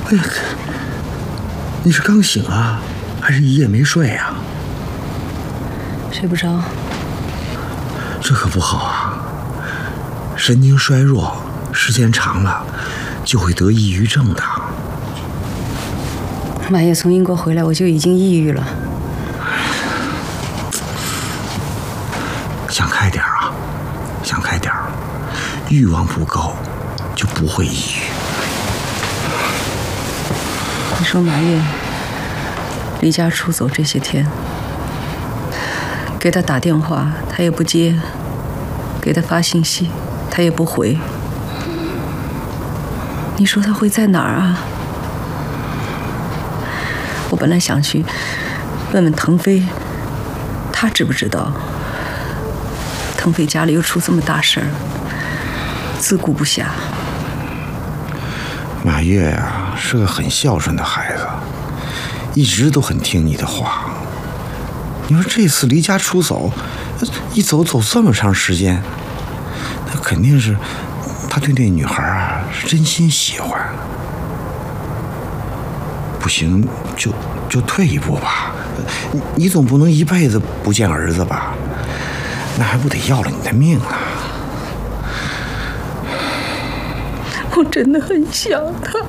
哎呀，你是刚醒啊，还是一夜没睡啊？ 睡不着。 这可不好啊，神经衰弱，时间长了就会得抑郁症的。 马月从英国回来，我就已经抑郁了。 想开点啊，想开点，欲望不高就不会抑郁。 你说马月离家出走这些天，给他打电话他也不接，给他发信息他也不回。你说他会在哪儿啊？我本来想去问问腾飞，他知不知道腾飞家里又出这么大事儿，自顾不暇。 马月啊，是个很孝顺的孩子，一直都很听你的话。你说这次离家出走，一走这么长时间，那肯定是他对那女孩啊是真心喜欢。不行就退一步吧，你总不能一辈子不见儿子吧？那还不得要了你的命啊！ 我真的很想他。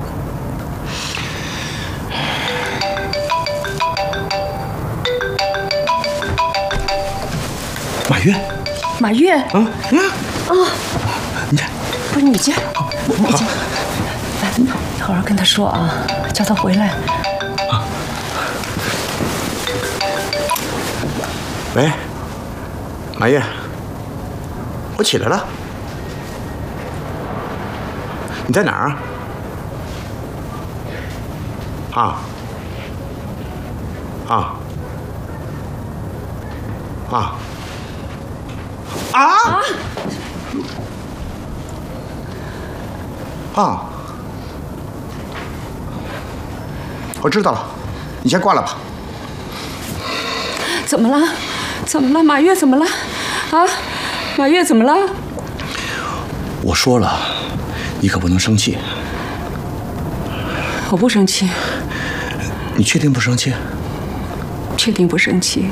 马月， 马月， 啊，你看， 不是你接，你接，来，你好好跟他说啊，叫他回来。 啊。喂，马月，我起来了。你在哪儿啊？我知道了，你先挂了吧。 怎么了？怎么了？马月怎么了？啊，马月怎么了？ 我说了，你可不能生气。 我不生气。 你确定不生气？ 确定不生气。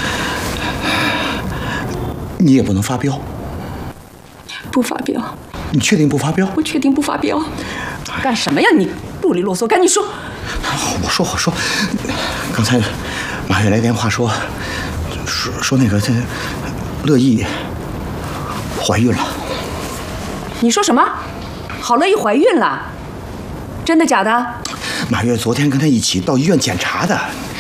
你也不能发飙。 不发飙。 你确定不发飙？ 我确定不发飙。干什么呀你？啰里啰嗦，赶紧说。 我说，刚才马月来电话说那个这乐意怀孕了。 你说什么？郝乐意怀孕了？真的假的？ 马月昨天跟他一起到医院检查的。